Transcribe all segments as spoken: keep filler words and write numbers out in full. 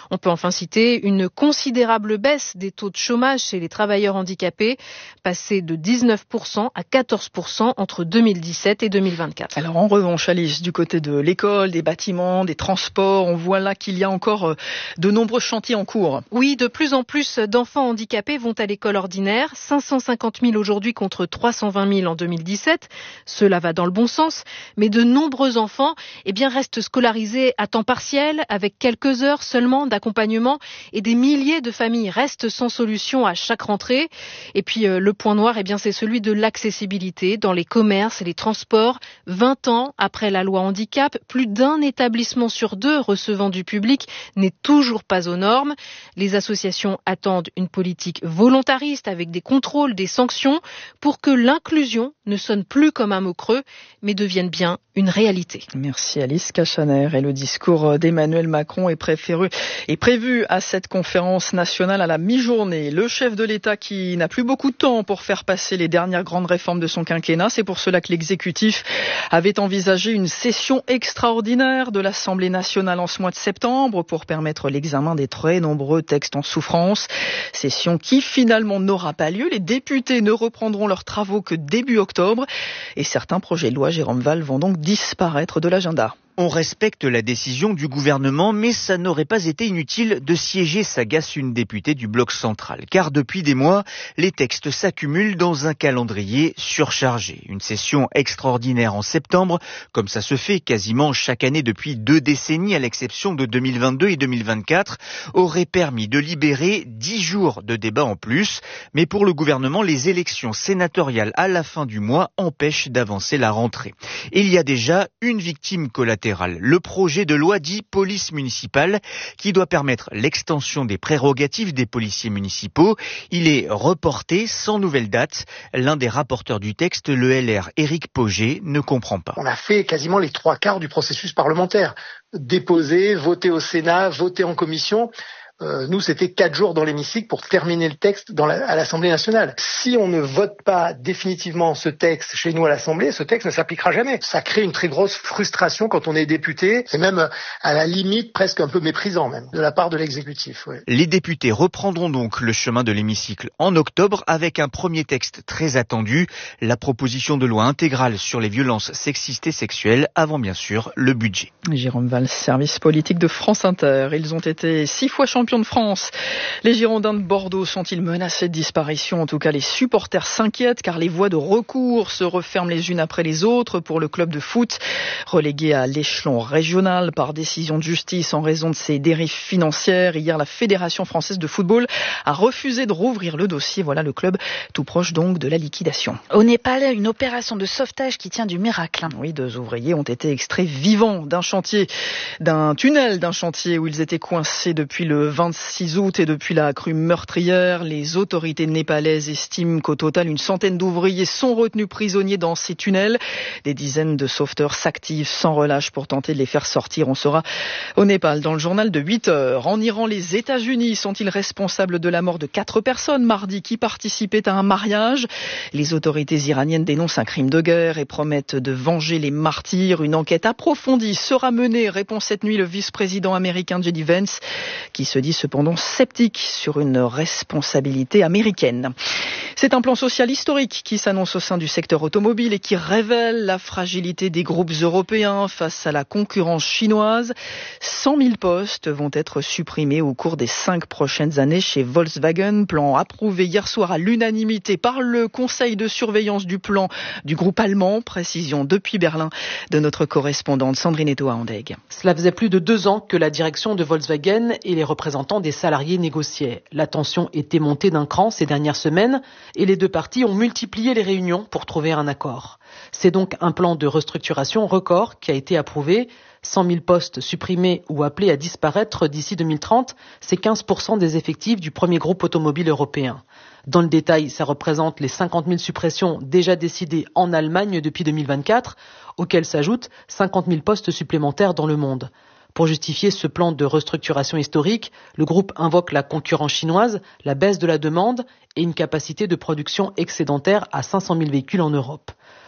On peut enfin citer une considérable baisse des taux de chômage chez les travailleurs handicapés, passés de dix-neuf pour cent à quatorze pour cent entre deux mille dix-sept et deux mille vingt-quatre. Alors en revanche, Alice, du côté de l'école, des bâtiments, des transports, on voit là qu'il y a encore de nombreux chantiers en cours. Oui, de plus en plus d'enfants handicapés vont à l'école ordinaire, cinq cent cinquante mille aujourd'hui contre trois cent vingt mille en deux mille dix-sept. Cela va dans le bon sens, mais de nombreux enfants eh bien, restent scolarisés à temps partiel, avec quelques heures seulement d'accompagnement, et des milliers de familles restent sans solution à chaque rentrée. Et puis euh, le point noir, eh bien, c'est celui de l'accessibilité dans les commerces et les transports. vingt ans après la loi handicap, plus d'un établissement sur deux recevant du public n'est toujours pas aux normes. Les associations attendent une politique volontariste avec des contrôles, des sanctions, pour que l'inclusion ne sonne plus comme un mot creux, mais devienne bien une réalité. Merci Alice Cachaner. Et le discours d'Emmanuel Macron est préféré, est prévu à cette conférence nationale à la mi-journée. Le chef de l'État qui n'a plus beaucoup de temps pour faire passer les dernières grandes réformes de son quinquennat. C'est pour cela que l'exécutif avait envisagé une session extraordinaire de l'Assemblée nationale en ce mois de septembre pour permettre l'examen des très nombreux textes en souffrance. Session qui finalement n'aura pas lieu. Les députés ne reprendront leurs travaux que début octobre et certains projets de loi, Jérôme Val, vont donc disparaître de l'agenda. On respecte la décision du gouvernement, mais ça n'aurait pas été inutile de siéger, s'agace une députée du bloc central. Car depuis des mois, les textes s'accumulent dans un calendrier surchargé. Une session extraordinaire en septembre, comme ça se fait quasiment chaque année depuis deux décennies, à l'exception de deux mille vingt-deux et deux mille vingt-quatre, aurait permis de libérer dix jours de débat en plus. Mais pour le gouvernement, les élections sénatoriales à la fin du mois empêchent d'avancer la rentrée. Et il y a déjà une victime collatérale. Le projet de loi dit police municipale qui doit permettre l'extension des prérogatives des policiers municipaux. Il est reporté sans nouvelle date. L'un des rapporteurs du texte, le L R Éric Pauget, ne comprend pas. On a fait quasiment les trois quarts du processus parlementaire. Déposer, voter au Sénat, voter en commission. Euh, nous, c'était quatre jours dans l'hémicycle pour terminer le texte dans la, à l'Assemblée nationale. Si on ne vote pas définitivement ce texte chez nous à l'Assemblée, ce texte ne s'appliquera jamais. Ça crée une très grosse frustration quand on est député, et même à la limite presque un peu méprisant même, de la part de l'exécutif. Oui. Les députés reprendront donc le chemin de l'hémicycle en octobre avec un premier texte très attendu, la proposition de loi intégrale sur les violences sexistes et sexuelles, avant bien sûr le budget. Jérôme Val, service politique de France Inter. Ils ont été six fois champions de France. Les Girondins de Bordeaux sont-ils menacés de disparition? En tout cas, les supporters s'inquiètent car les voies de recours se referment les unes après les autres pour le club de foot, relégué à l'échelon régional par décision de justice en raison de ses dérives financières. Hier, la Fédération française de football a refusé de rouvrir le dossier. Voilà le club tout proche donc de la liquidation. Au Népal, une opération de sauvetage qui tient du miracle. Oui, deux ouvriers ont été extraits vivants d'un chantier, d'un tunnel d'un chantier où ils étaient coincés depuis le vingt-six août et depuis la crue meurtrière. Les autorités népalaises estiment qu'au total, une centaine d'ouvriers sont retenus prisonniers dans ces tunnels. Des dizaines de sauveteurs s'activent sans relâche pour tenter de les faire sortir. On sera au Népal dans le journal de huit heures. En Iran, les États-Unis sont-ils responsables de la mort de quatre personnes mardi qui participaient à un mariage? Les autorités iraniennes dénoncent un crime de guerre et promettent de venger les martyrs. Une enquête approfondie sera menée, répond cette nuit le vice-président américain J D Vance, qui se dit cependant sceptique sur une responsabilité américaine. C'est un plan social historique qui s'annonce au sein du secteur automobile et qui révèle la fragilité des groupes européens face à la concurrence chinoise. cent mille postes vont être supprimés au cours des cinq prochaines années chez Volkswagen. Plan approuvé hier soir à l'unanimité par le conseil de surveillance du plan du groupe allemand. Précision depuis Berlin de notre correspondante Sandrine Eto à Andeg. Cela faisait plus de deux ans que la direction de Volkswagen et les représentants des salariés négociaient. La tension était montée d'un cran ces dernières semaines et les deux parties ont multiplié les réunions pour trouver un accord. C'est donc un plan de restructuration record qui a été approuvé. cent mille postes supprimés ou appelés à disparaître d'ici deux mille trente, c'est quinze pour cent des effectifs du premier groupe automobile européen. Dans le détail, ça représente les cinquante mille suppressions déjà décidées en Allemagne depuis deux mille vingt-quatre, auxquelles s'ajoutent cinquante mille postes supplémentaires dans le monde. Pour justifier ce plan de restructuration historique, le groupe invoque la concurrence chinoise, la baisse de la demande et une capacité de production excédentaire à cinq cent mille véhicules en Europe.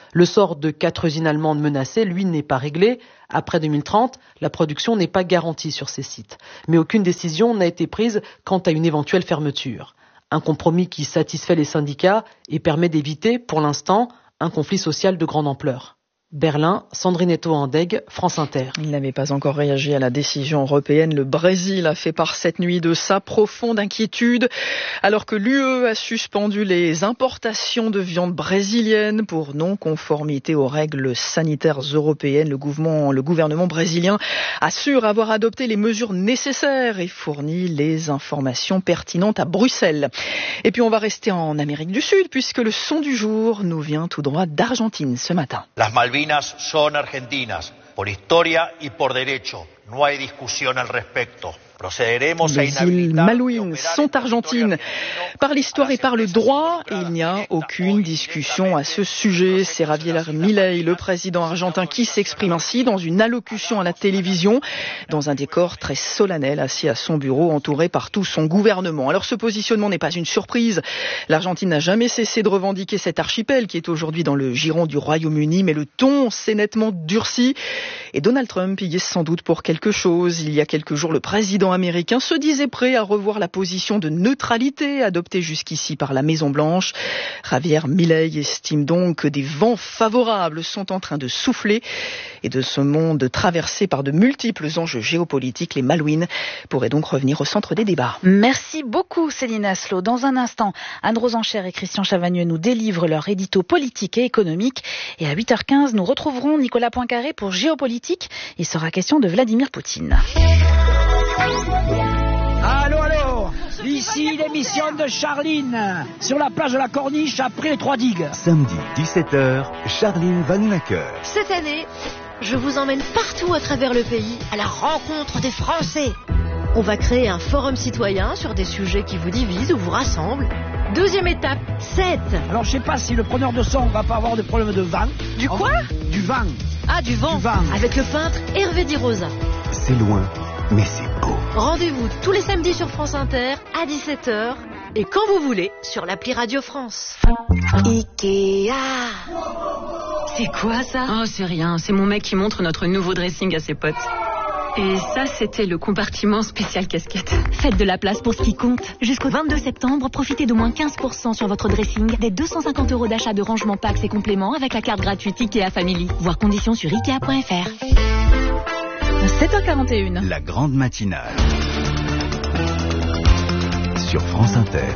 Le sort de quatre usines allemandes menacées, lui, n'est pas réglé. Après deux mille trente, la production n'est pas garantie sur ces sites. Mais aucune décision n'a été prise quant à une éventuelle fermeture. Un compromis qui satisfait les syndicats et permet d'éviter, pour l'instant, un conflit social de grande ampleur. Berlin, Sandrine Eto-Andeg, France Inter. Il n'avait pas encore réagi à la décision européenne. Le Brésil a fait part cette nuit de sa profonde inquiétude, alors que l'U E a suspendu les importations de viande brésilienne pour non-conformité aux règles sanitaires européennes. Le gouvernement, le gouvernement brésilien assure avoir adopté les mesures nécessaires et fournit les informations pertinentes à Bruxelles. Et puis on va rester en Amérique du Sud, puisque le son du jour nous vient tout droit d'Argentine ce matin. Las Malvinas son argentinas, por historia y por derecho. No hay discusión al respecto. Les îles Malouines sont argentines par l'histoire et par le droit, et il n'y a aucune discussion à ce sujet. C'est Javier Milei, le président argentin, qui s'exprime ainsi dans une allocution à la télévision, dans un décor très solennel, assis à son bureau, entouré par tout son gouvernement. Alors ce positionnement n'est pas une surprise. L'Argentine n'a jamais cessé de revendiquer cet archipel qui est aujourd'hui dans le giron du Royaume-Uni, mais le ton s'est nettement durci. Et Donald Trump y est sans doute pour quelque chose. Il y a quelques jours, le président américain se disait prêt à revoir la position de neutralité adoptée jusqu'ici par la Maison-Blanche. Javier Milei estime donc que des vents favorables sont en train de souffler et de ce monde traversé par de multiples enjeux géopolitiques, les Malouines pourraient donc revenir au centre des débats. Merci beaucoup Céline Aslo. Dans un instant, Anne Rosencher et Christian Chavagneux nous délivrent leur édito politique et économique. Et à huit heures quinze, nous retrouverons Nicolas Poincaré pour Géopolitique. Il sera question de Vladimir Poutine. Allô, allô, ici l'émission de Charline, sur la plage de la Corniche, après les trois digues. Samedi, dix-sept heures, Charline Van Lacker. Cette année, je vous emmène partout à travers le pays, à la rencontre des Français. On va créer un forum citoyen sur des sujets qui vous divisent ou vous rassemblent. Deuxième étape, sept. Alors je sais pas si le preneur de son va pas avoir de problème de vent. Du quoi ? Du vent. Ah, du vent. Du vent. Avec le peintre Hervé Di Rosa. C'est loin, mais c'est beau. Rendez-vous tous les samedis sur France Inter à dix-sept heures et quand vous voulez sur l'appli Radio France. Ikea. C'est quoi ça ? Oh, c'est rien. C'est mon mec qui montre notre nouveau dressing à ses potes. Et ça, c'était le compartiment spécial casquette. Faites de la place pour ce qui compte. Jusqu'au vingt-deux septembre, profitez d'au moins quinze pour cent sur votre dressing, des deux cent cinquante euros d'achat de rangement packs et compléments avec la carte gratuite Ikea Family. Voir conditions sur ikea point f r. sept heures quarante et une. La grande matinale. Sur France Inter.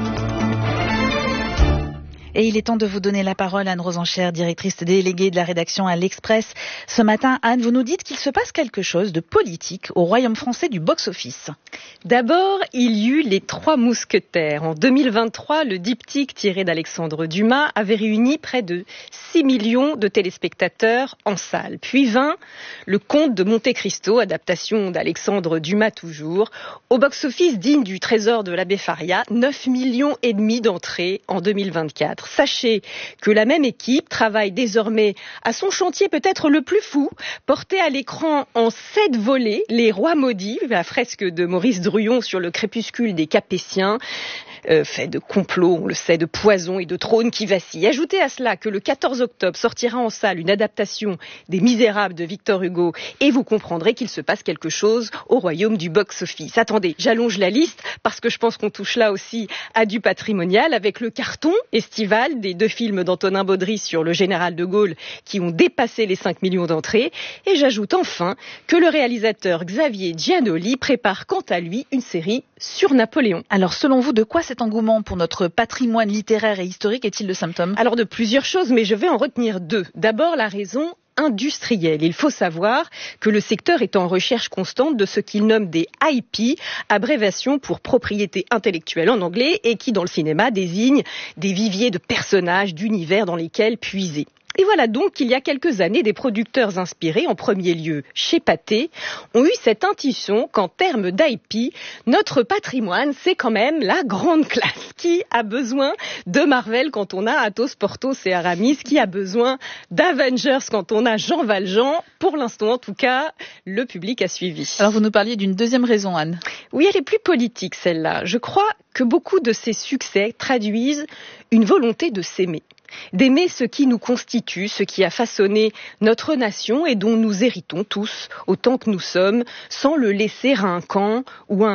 Et il est temps de vous donner la parole, Anne Rosencher, directrice déléguée de la rédaction à l'Express. Ce matin, Anne, vous nous dites qu'il se passe quelque chose de politique au royaume français du box-office. D'abord, il y eut les Trois Mousquetaires. En deux mille vingt-trois, le diptyque tiré d'Alexandre Dumas avait réuni près de six millions de téléspectateurs en salle. Puis vint Le Comte de Monte Cristo, adaptation d'Alexandre Dumas toujours. Au box-office digne du trésor de l'abbé Faria, neuf millions et demi d'entrées en deux mille vingt-quatre. Sachez que la même équipe travaille désormais à son chantier peut-être le plus fou, porté à l'écran en sept volets, Les Rois Maudits, la fresque de Maurice Druon sur le crépuscule des Capétiens, euh, fait de complots, on le sait, de poisons et de trônes qui vacillent. Ajoutez à cela que le quatorze octobre sortira en salle une adaptation des Misérables de Victor Hugo et vous comprendrez qu'il se passe quelque chose au royaume du box-office. Attendez, j'allonge la liste parce que je pense qu'on touche là aussi à du patrimonial avec le carton estival des deux films d'Antonin Baudry sur le général de Gaulle qui ont dépassé les cinq millions d'entrées. Et j'ajoute enfin que le réalisateur Xavier Giannoli prépare quant à lui une série sur Napoléon. Alors selon vous, de quoi cet engouement pour notre patrimoine littéraire et historique est-il le symptôme ? Alors de plusieurs choses, mais je vais en retenir deux. D'abord la raison industriel. Il faut savoir que le secteur est en recherche constante de ce qu'il nomme des I P, abréviation pour propriété intellectuelle en anglais, et qui dans le cinéma désigne des viviers de personnages, d'univers dans lesquels puiser. Et voilà donc qu'il y a quelques années, des producteurs inspirés, en premier lieu chez Pathé, ont eu cette intuition qu'en termes d'I P, notre patrimoine, c'est quand même la grande classe. Qui a besoin de Marvel quand on a Athos, Porthos et Aramis ? Qui a besoin d'Avengers quand on a Jean Valjean ? Pour l'instant, en tout cas, le public a suivi. Alors vous nous parliez d'une deuxième raison, Anne. Oui, elle est plus politique, celle-là. Je crois que beaucoup de ces succès traduisent une volonté de s'aimer. d'aimer ce qui nous constitue, ce qui a façonné notre nation et dont nous héritons tous, autant que nous sommes, sans le laisser à un camp ou à un